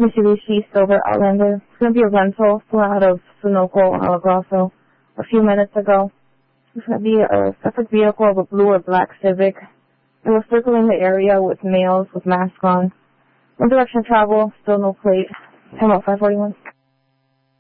Mitsubishi Silver Outlander. It's going to be a rental, flew out of Sunoco, Alagroso, a few minutes ago. It's going to be a separate vehicle of a blue or black Civic. It was circling the area with males with masks on. One direction travel, still no plate. Time out 541.